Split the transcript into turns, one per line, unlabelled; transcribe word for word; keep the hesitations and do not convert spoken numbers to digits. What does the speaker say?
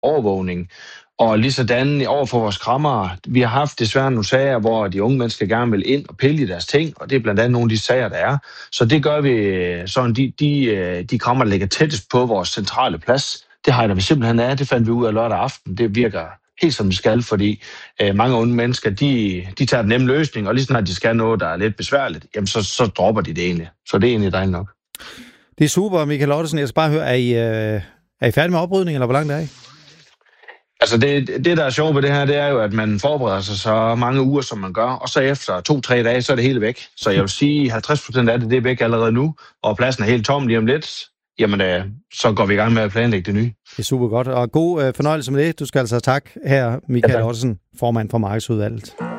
overvågning. Og lige sådan over for vores krammere, vi har haft desværre nogle sager, hvor de unge mennesker gerne vil ind og pille i deres ting, og det er blandt andet nogle af de sager, der er. Så det gør vi sådan, de, de, de krammer, der ligger tættest på vores centrale plads, det hegner vi simpelthen af. Det fandt vi ud af lørdag aften. Det virker helt som det skal, fordi øh, mange unge mennesker, de, de tager den nemme løsning, og lige snart de skal noget, der er lidt besværligt, jamen så, så dropper de det egentlig. Så det er egentlig dejligt nok.
Det er super, Michael Ottesen. Jeg skal bare høre, er I, øh, er I færdige med oprydning, eller hvor langt er I?
Altså det, det, der er sjovt ved det her, det er jo, at man forbereder sig så mange uger, som man gør, og så efter to-tre dage, så er det hele væk. Så jeg vil sige, at halvtreds procent af det, det er væk allerede nu, og pladsen er helt tom lige om lidt. Jamen, øh, så går vi i gang med at planlægge det nye.
Det er super godt, og god øh, fornøjelse med det. Du skal altså tak her, Michael ja, Ottesen, formand for Markedsudvalget.